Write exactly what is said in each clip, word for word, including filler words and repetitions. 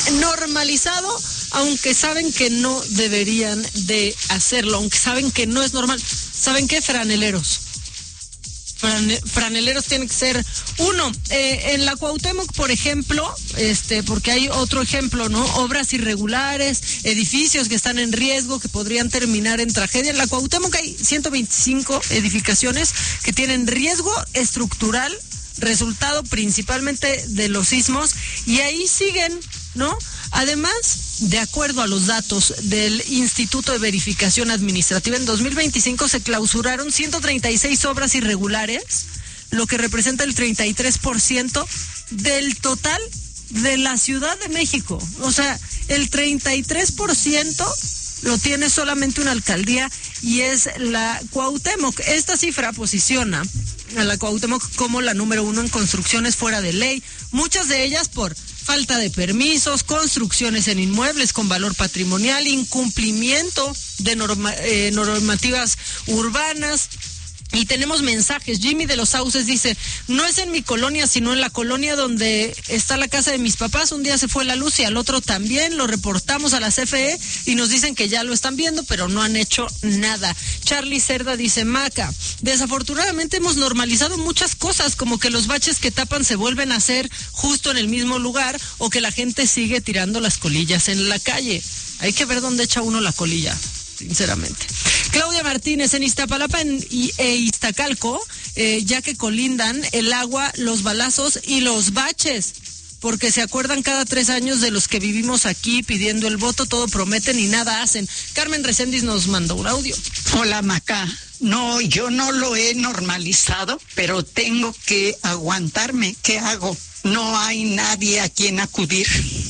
normalizado, aunque saben que no deberían de hacerlo, aunque saben que no es normal. ¿Saben qué? Franeleros. Fran, franeleros tienen que ser uno. Eh, en la Cuauhtémoc, por ejemplo, este, porque hay otro ejemplo, ¿no? Obras irregulares, edificios que están en riesgo, que podrían terminar en tragedia. En la Cuauhtémoc hay ciento veinticinco edificaciones que tienen riesgo estructural, resultado principalmente de los sismos, y ahí siguen, ¿no? Además, de acuerdo a los datos del Instituto de Verificación Administrativa, en dos mil veinticinco se clausuraron ciento treinta y seis obras irregulares, lo que representa el treinta y tres por ciento del total de la Ciudad de México. O sea, el treinta y tres por ciento lo tiene solamente una alcaldía, y es la Cuauhtémoc. Esta cifra posiciona a la Cuauhtémoc como la número uno en construcciones fuera de ley, muchas de ellas por falta de permisos, construcciones en inmuebles con valor patrimonial, incumplimiento de norma, eh, normativas urbanas. Y tenemos mensajes. Jimmy de los Sauces dice: no es en mi colonia, sino en la colonia donde está la casa de mis papás. Un día se fue la luz y al otro también. Lo reportamos a la C F E y nos dicen que ya lo están viendo, pero no han hecho nada. Charlie Cerda dice: Maca, desafortunadamente hemos normalizado muchas cosas, como que los baches que tapan se vuelven a hacer justo en el mismo lugar, o que la gente sigue tirando las colillas en la calle. Hay que ver dónde echa uno la colilla, sinceramente. Claudia Martínez: en Iztapalapa en, y, e Iztacalco, eh, ya que colindan el agua, los balazos y los baches, porque se acuerdan cada tres años de los que vivimos aquí pidiendo el voto, todo prometen y nada hacen. Carmen Reséndiz nos mandó un audio. Hola, Maca. No, yo no lo he normalizado, pero tengo que aguantarme. ¿Qué hago? No hay nadie a quien acudir.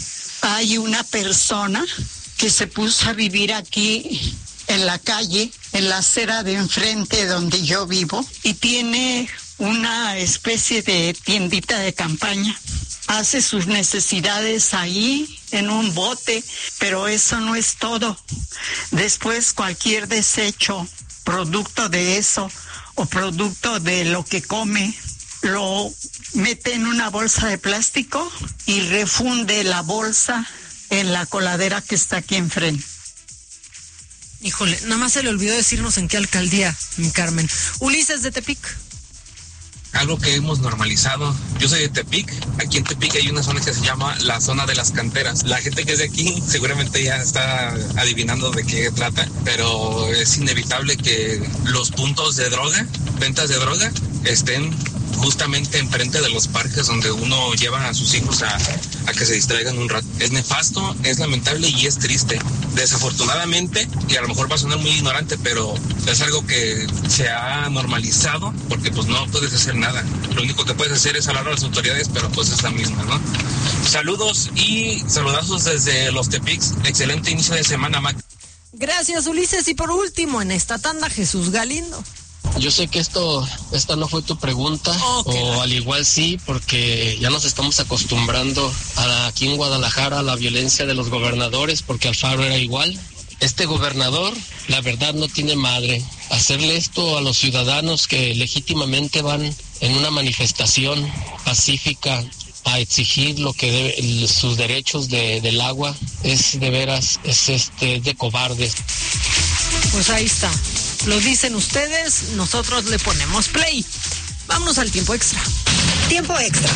Hay una persona que se puso a vivir aquí en la calle, en la acera de enfrente donde yo vivo, y tiene una especie de tiendita de campaña. Hace sus necesidades ahí en un bote, pero eso no es todo. Después cualquier desecho, producto de eso o producto de lo que come, lo mete en una bolsa de plástico y refunde la bolsa en la coladera que está aquí enfrente. Híjole, nada más se le olvidó decirnos en qué alcaldía, mi Carmen. Ulises de Tepic. Algo que hemos normalizado. Yo soy de Tepic. Aquí en Tepic hay una zona que se llama la zona de las canteras. La gente que es de aquí seguramente ya está adivinando de qué trata, pero es inevitable que los puntos de droga, ventas de droga, estén justamente enfrente de los parques donde uno lleva a sus hijos a, a que se distraigan un rato. Es nefasto, es lamentable y es triste. Desafortunadamente, y a lo mejor va a sonar muy ignorante, pero es algo que se ha normalizado, porque pues no puedes hacer nada. Lo único que puedes hacer es hablar a las autoridades, pero pues es la misma, ¿no? Saludos y saludazos desde los Tepics. Excelente inicio de semana, Mac. Gracias, Ulises. Y por último, en esta tanda, Jesús Galindo. Yo sé que esto, esta no fue tu pregunta, okay, o al igual sí, porque ya nos estamos acostumbrando a, aquí en Guadalajara a la violencia de los gobernadores, porque Alfaro era igual. Este gobernador, la verdad, no tiene madre. Hacerle esto a los ciudadanos que legítimamente van en una manifestación pacífica a exigir lo que debe, sus derechos de, del agua, es de veras, es este de cobardes. Pues ahí está. Lo dicen ustedes, nosotros le ponemos play. Vámonos al tiempo extra. Tiempo extra.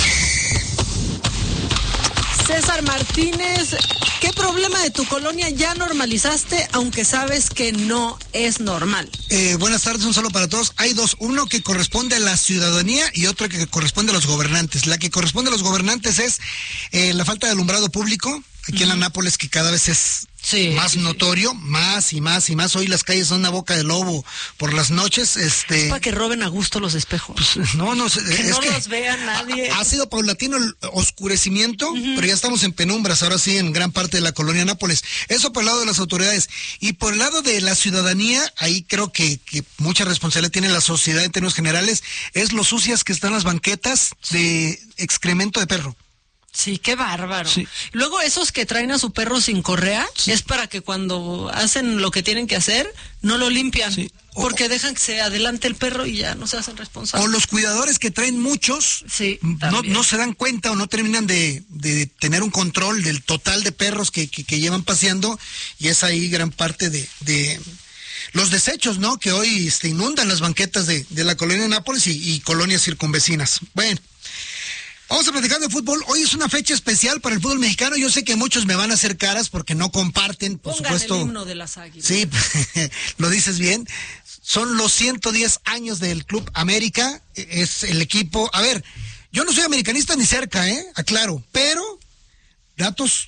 César Martínez, ¿qué problema de tu colonia ya normalizaste, aunque sabes que no es normal? Eh, buenas tardes, un saludo para todos. Hay dos, uno que corresponde a la ciudadanía y otro que corresponde a los gobernantes. La que corresponde a los gobernantes es eh, la falta de alumbrado público. Aquí uh-huh. en la Nápoles, que cada vez es sí, más sí, notorio, sí. más y más y más. Hoy las calles son una boca de lobo por las noches. Este... Es para que roben a gusto los espejos. Pues, no, no, que es no que los vea nadie. Ha, ha sido paulatino el oscurecimiento, uh-huh. pero ya estamos en penumbras, ahora sí, en gran parte de la colonia Nápoles. Eso por el lado de las autoridades. Y por el lado de la ciudadanía, ahí creo que, que mucha responsabilidad tiene la sociedad en términos generales, es lo sucias que están las banquetas de excremento de perro. Sí, qué bárbaro. Sí. Luego esos que traen a su perro sin correa, sí. es para que cuando hacen lo que tienen que hacer, no lo limpian. Sí. Porque dejan que se adelante el perro y ya no se hacen responsables. O los cuidadores que traen muchos, sí, no, no se dan cuenta o no terminan de, de tener un control del total de perros que, que, que llevan paseando, y es ahí gran parte de, de los desechos, ¿no? Que hoy este, inundan las banquetas de, de la colonia de Nápoles y, y colonias circunvecinas. Bueno, vamos a platicar de fútbol. Hoy es una fecha especial para el fútbol mexicano. Yo sé que muchos me van a hacer caras porque no comparten, por Pongan supuesto. el himno de las Águilas. Sí, lo dices bien. Son los ciento diez años del Club América. Es el equipo. A ver, yo no soy americanista ni cerca, ¿eh? Aclaro. Pero, datos.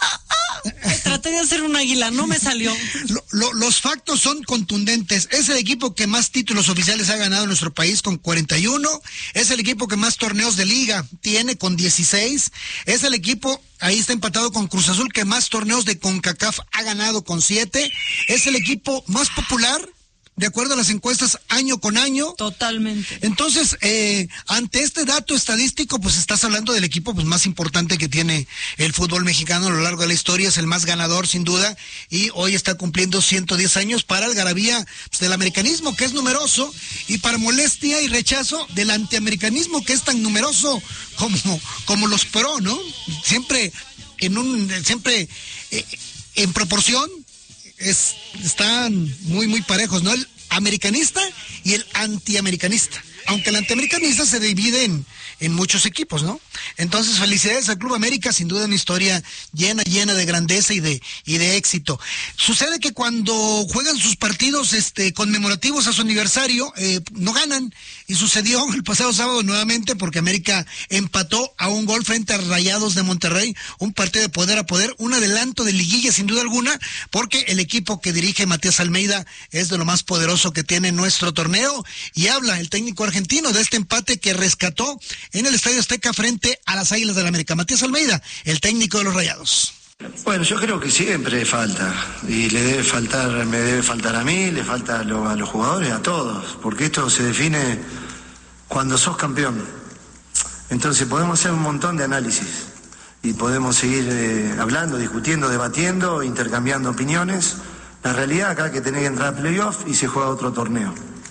Traté de hacer un águila, no me salió. Lo, lo, los factos son contundentes. Es el equipo que más títulos oficiales ha ganado en nuestro país con cuarenta y uno. Es el equipo que más torneos de liga tiene con dieciséis. Es el equipo, ahí está empatado con Cruz Azul, que más torneos de CONCACAF ha ganado con siete. Es el equipo más popular, de acuerdo a las encuestas, año con año. Totalmente. Entonces, eh, ante este dato estadístico, pues estás hablando del equipo pues más importante que tiene el fútbol mexicano a lo largo de la historia. Es el más ganador, sin duda, y hoy está cumpliendo ciento diez años para algarabía pues, del americanismo, que es numeroso, y para molestia y rechazo del antiamericanismo, que es tan numeroso como, como los pro, ¿no? Siempre en un, siempre eh, en proporción. Es, están muy, muy parejos, ¿no? El americanista y el antiamericanista. Aunque el antiamericanista se divide en, en muchos equipos, ¿no? Entonces, felicidades al Club América, sin duda una historia llena, llena de grandeza y de, y de éxito. Sucede que cuando juegan sus partidos este, conmemorativos a su aniversario, eh, no ganan, y sucedió el pasado sábado nuevamente porque América empató a un gol frente a Rayados de Monterrey, un partido de poder a poder, un adelanto de liguilla sin duda alguna, porque el equipo que dirige Matías Almeida es de lo más poderoso que tiene nuestro torneo, y habla el técnico argentino de este empate que rescató en el Estadio Azteca frente a las Águilas del la América. Matías Almeida, el técnico de los Rayados. Bueno, yo creo que siempre falta, y le debe faltar, me debe faltar a mí, le falta a, lo, a los jugadores, a todos, porque esto se define cuando sos campeón. Entonces podemos hacer un montón de análisis y podemos seguir eh, hablando, discutiendo, debatiendo, intercambiando opiniones. La realidad acá es que tenés que entrar a playoff y se juega otro torneo.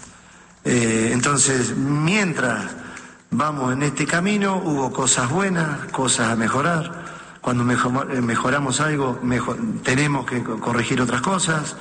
Eh, entonces, mientras vamos en este camino, hubo cosas buenas, cosas a mejorar. Cuando mejor, mejoramos algo, mejor, tenemos que corregir otras cosas.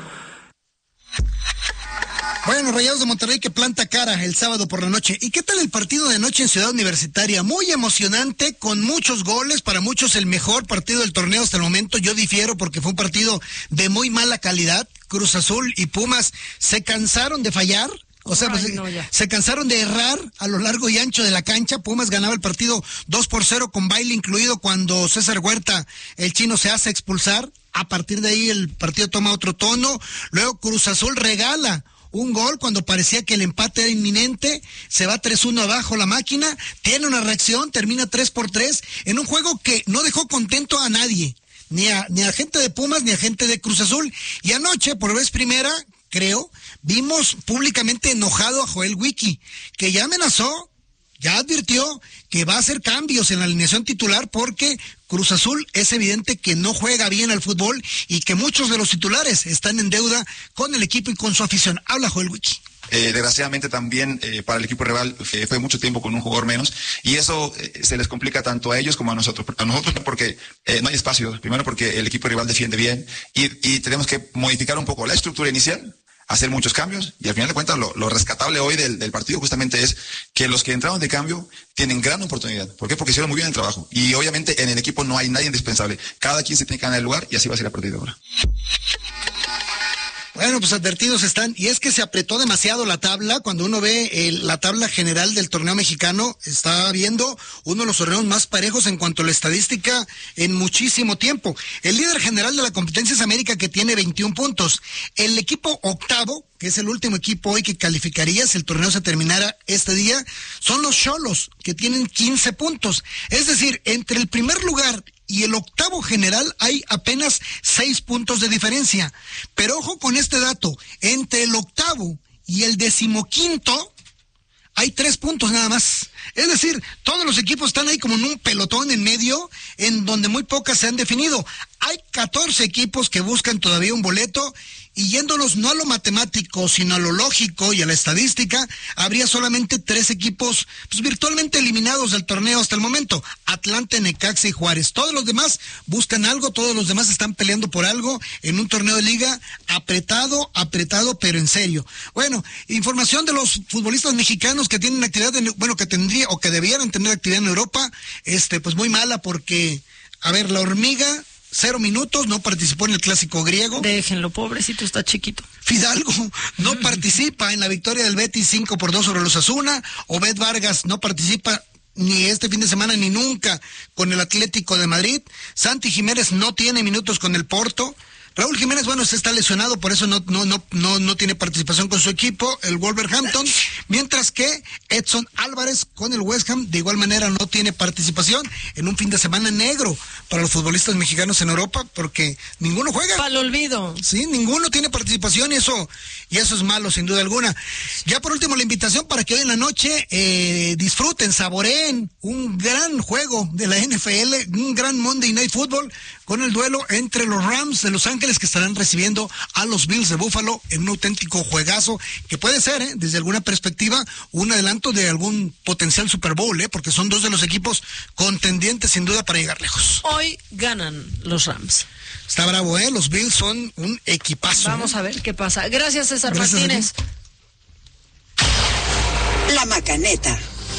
Bueno, Rayados de Monterrey que planta cara el sábado por la noche. ¿Y qué tal el partido de noche en Ciudad Universitaria? Muy emocionante, con muchos goles, para muchos el mejor partido del torneo hasta el momento. Yo difiero porque fue un partido de muy mala calidad. Cruz Azul y Pumas se cansaron de fallar. O sea, pues, Ay, no, se cansaron de errar a lo largo y ancho de la cancha. Pumas ganaba el partido dos por cero con baile incluido cuando César Huerta, el chino, se hace expulsar. A partir de ahí el partido toma otro tono. Luego Cruz Azul regala un gol cuando parecía que el empate era inminente. Se va tres uno abajo la máquina. Tiene una reacción, termina tres por tres en un juego que no dejó contento a nadie. Ni a, ni a gente de Pumas ni a gente de Cruz Azul. Y anoche, por vez primera, creo, vimos públicamente enojado a Joel Wiki, que ya amenazó, ya advirtió que va a hacer cambios en la alineación titular porque Cruz Azul es evidente que no juega bien al fútbol y que muchos de los titulares están en deuda con el equipo y con su afición. Habla Joel Wiki. Eh, desgraciadamente también eh, para el equipo rival eh, fue mucho tiempo con un jugador menos y eso eh, se les complica tanto a ellos como a nosotros. A nosotros porque eh, no hay espacio, primero porque el equipo rival defiende bien y, y tenemos que modificar un poco la estructura inicial, hacer muchos cambios y al final de cuentas lo, lo rescatable hoy del, del partido justamente es que los que entraron de cambio tienen gran oportunidad. ¿Por qué? Porque hicieron muy bien el trabajo y obviamente en el equipo no hay nadie indispensable. Cada quien se tiene que ganar el lugar y así va a ser a partir de ahora. Bueno, pues advertidos están, y es que se apretó demasiado la tabla. Cuando uno ve el, la tabla general del torneo mexicano, está viendo uno de los torneos más parejos en cuanto a la estadística en muchísimo tiempo. El líder general de la competencia es América, que tiene veintiún puntos. El equipo octavo, que es el último equipo hoy que calificaría si el torneo se terminara este día, son los Xolos, que tienen quince puntos. Es decir, entre el primer lugar y el octavo general hay apenas seis puntos de diferencia. Pero ojo con este dato, entre el octavo y el decimoquinto hay tres puntos nada más. Es decir, todos los equipos están ahí como en un pelotón en medio, en donde muy pocas se han definido. Hay hay catorce equipos que buscan todavía un boleto. Y yéndonos no a lo matemático, sino a lo lógico y a la estadística, habría solamente tres equipos pues, virtualmente eliminados del torneo hasta el momento. Atlante, Necaxa y Juárez. Todos los demás buscan algo, todos los demás están peleando por algo en un torneo de liga apretado, apretado, pero en serio. Bueno, información de los futbolistas mexicanos que tienen actividad, en, bueno, que tendría o que debieran tener actividad en Europa, este, pues muy mala porque, a ver, la Hormiga... Cero minutos, no participó en el clásico griego. Déjenlo, pobrecito, está chiquito. Fidalgo no participa en la victoria del Betis cinco por dos sobre los Asuna. Obed Vargas no participa ni este fin de semana ni nunca con el Atlético de Madrid. Santi Jiménez no tiene minutos con el Porto. Raúl Jiménez, bueno, se está lesionado, por eso no, no, no, no, no tiene participación con su equipo, el Wolverhampton, mientras que Edson Álvarez con el West Ham, de igual manera, no tiene participación en un fin de semana negro para los futbolistas mexicanos en Europa, porque ninguno juega. Para el olvido. Sí, ninguno tiene participación y eso, y eso es malo, sin duda alguna. Ya por último, la invitación para que hoy en la noche eh, disfruten, saboreen un gran juego de la N F L, un gran Monday Night Football, con el duelo entre los Rams de Los Ángeles que estarán recibiendo a los Bills de Buffalo en un auténtico juegazo que puede ser, ¿eh? desde alguna perspectiva, un adelanto de algún potencial Super Bowl, ¿eh? porque son dos de los equipos contendientes sin duda para llegar lejos. Hoy ganan los Rams. Está bravo, ¿eh? Los Bills son un equipazo. Vamos ¿eh? a ver qué pasa. Gracias, César Gracias Martínez. La Macaneta.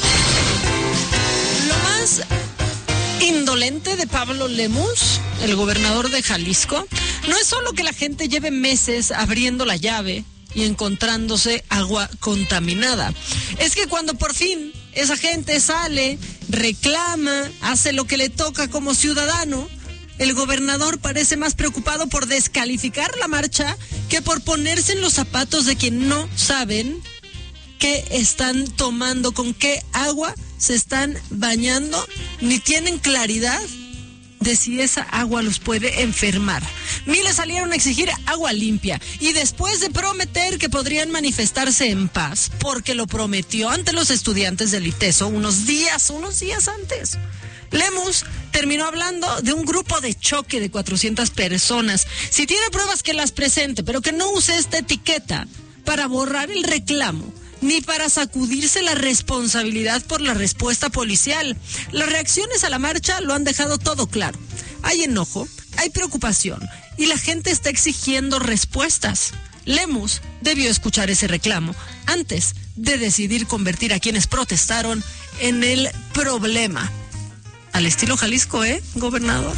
Lo más indolente de Pablo Lemus, el gobernador de Jalisco, no es solo que la gente lleve meses abriendo la llave y encontrándose agua contaminada. Es que cuando por fin esa gente sale, reclama, hace lo que le toca como ciudadano, el gobernador parece más preocupado por descalificar la marcha que por ponerse en los zapatos de quien no saben qué están tomando, con qué agua se están bañando, ni tienen claridad de si esa agua los puede enfermar. Miles salieron a exigir agua limpia y después de prometer que podrían manifestarse en paz, porque lo prometió ante los estudiantes del ITESO unos días, unos días antes, Lemus terminó hablando de un grupo de choque de cuatrocientas personas. Si tiene pruebas, que las presente, pero que no use esta etiqueta para borrar el reclamo ni para sacudirse la responsabilidad por la respuesta policial. Las reacciones a la marcha lo han dejado todo claro. Hay enojo, hay preocupación y la gente está exigiendo respuestas. Lemus debió escuchar ese reclamo antes de decidir convertir a quienes protestaron en el problema. Al estilo Jalisco, ¿eh, gobernador?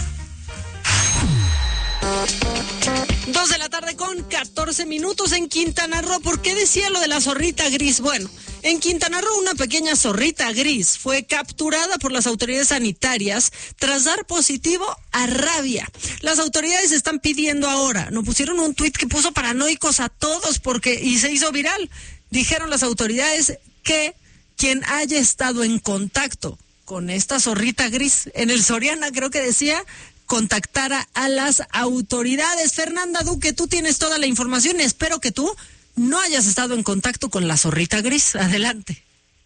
Dos de la tarde con catorce minutos en Quintana Roo. ¿Por qué decía lo de la zorrita gris? Bueno, en Quintana Roo una pequeña zorrita gris fue capturada por las autoridades sanitarias tras dar positivo a rabia. Las autoridades están pidiendo ahora, nos pusieron un tuit que puso paranoicos a todos porque y se hizo viral. Dijeron las autoridades que quien haya estado en contacto con esta zorrita gris en el Soriana, creo que decía, contactara a las autoridades. Fernanda Duque, tú tienes toda la información. Espero que tú no hayas estado en contacto con la zorrita gris. Adelante.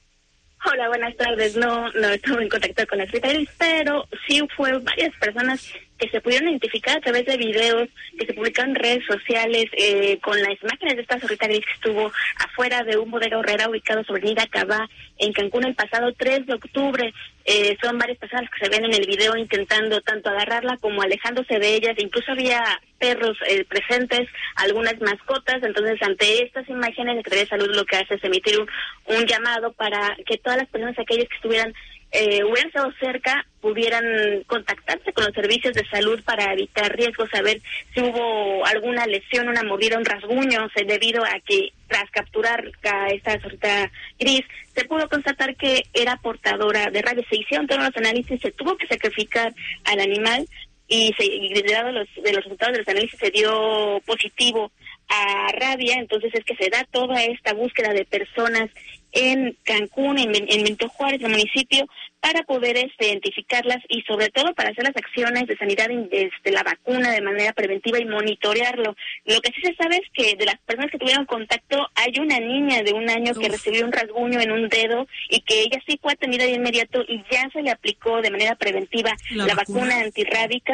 Hola, buenas tardes. No, no estuve en contacto con la zorrita gris, pero sí fue varias personas que se pudieron identificar a través de videos que se publicaron en redes sociales eh, con las imágenes de esta zorrita gris que estuvo afuera de un bodega horrera ubicado sobre Avenida Cabá en Cancún el pasado tres de octubre. Eh, son varias personas que se ven en el video intentando tanto agarrarla como alejándose de ellas. Incluso había perros eh, presentes, algunas mascotas. Entonces, ante estas imágenes, la Secretaría de Salud lo que hace es emitir un, un llamado para que todas las personas, aquellas que estuvieran Eh, hubieran estado cerca, pudieran contactarse con los servicios de salud para evitar riesgos, saber si hubo alguna lesión, una mordida, un rasguño, se, debido a que tras capturar a esta zorrita gris, se pudo constatar que era portadora de rabia. Se hicieron todos los análisis, se tuvo que sacrificar al animal y, se, y de, de, los, de los resultados de los análisis se dio positivo a rabia. Entonces es que se da toda esta búsqueda de personas en Cancún, en, en Benito Juárez, el municipio, para poder este, identificarlas y sobre todo para hacer las acciones de sanidad desde la vacuna de manera preventiva y monitorearlo. Lo que sí se sabe es que de las personas que tuvieron contacto hay una niña de un año Uf. que recibió un rasguño en un dedo y que ella sí fue atendida de inmediato y ya se le aplicó de manera preventiva la, la vacuna. vacuna antirrábica.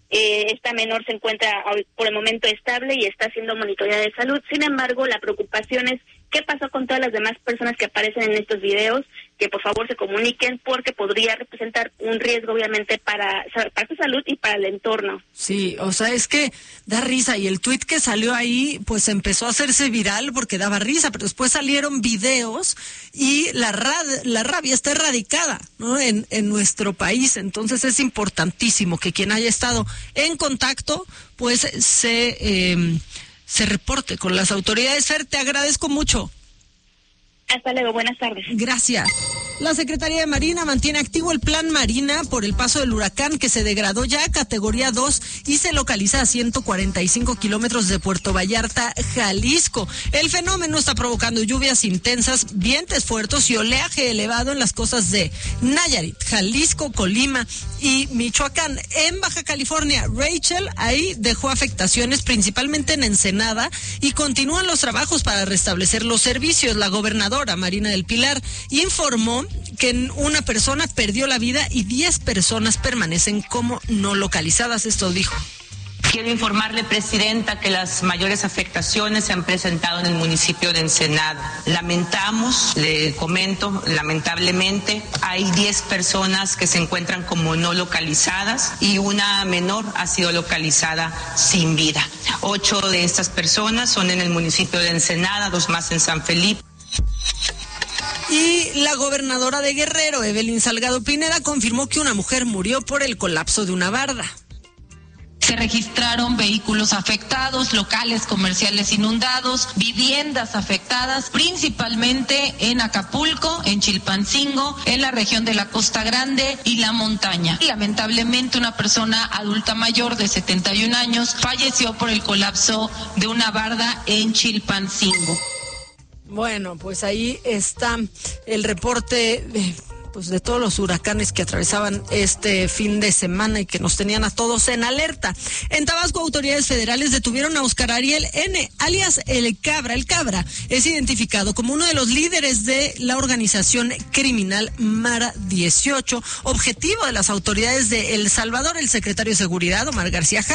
Eh, esta menor se encuentra por el momento estable y está siendo monitoreada de salud. Sin embargo, la preocupación es qué pasó con todas las demás personas que aparecen en estos videos, que por favor se comuniquen porque podría representar un riesgo obviamente para, para su salud y para el entorno. Sí, o sea, es que da risa y el tuit que salió ahí pues empezó a hacerse viral porque daba risa, pero después salieron videos y la, rad, la rabia está erradicada, ¿no? en, en nuestro país. Entonces es importantísimo que quien haya estado en contacto pues se... Eh, se reporte con las autoridades. Fer, te agradezco mucho. Hasta luego, buenas tardes. Gracias. La Secretaría de Marina mantiene activo el Plan Marina por el paso del huracán que se degradó ya a categoría dos y se localiza a ciento cuarenta y cinco kilómetros de Puerto Vallarta, Jalisco. El fenómeno está provocando lluvias intensas, vientos fuertes y oleaje elevado en las costas de Nayarit, Jalisco, Colima y Michoacán. En Baja California, Rachel ahí dejó afectaciones principalmente en Ensenada y continúan los trabajos para restablecer los servicios. La gobernadora Marina del Pilar informó que una persona perdió la vida y diez personas permanecen como no localizadas. Esto dijo. Quiero informarle, Presidenta, que las mayores afectaciones se han presentado en el municipio de Ensenada. Lamentamos, le comento, lamentablemente, hay diez personas que se encuentran como no localizadas y una menor ha sido localizada sin vida. Ocho de estas personas son en el municipio de Ensenada, dos más en San Felipe. Y la gobernadora de Guerrero, Evelyn Salgado Pineda, confirmó que una mujer murió por el colapso de una barda. Se registraron vehículos afectados, locales comerciales inundados, viviendas afectadas, principalmente en Acapulco, en Chilpancingo, en la región de la Costa Grande y la montaña. Lamentablemente, una persona adulta mayor de setenta y un años falleció por el colapso de una barda en Chilpancingo. Bueno, pues ahí está el reporte de, pues de todos los huracanes que atravesaban este fin de semana y que nos tenían a todos en alerta. En Tabasco, autoridades federales detuvieron a Oscar Ariel N., alias El Cabra. El Cabra es identificado como uno de los líderes de la organización criminal Mara dieciocho, objetivo de las autoridades de El Salvador. El secretario de Seguridad, Omar García